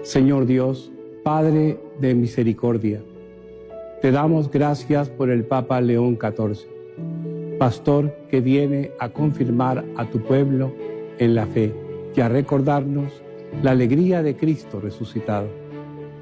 Señor Dios, Padre de misericordia, te damos gracias por el Papa León XIV, pastor que viene a confirmar a tu pueblo en la fe y a recordarnos la alegría de Cristo resucitado.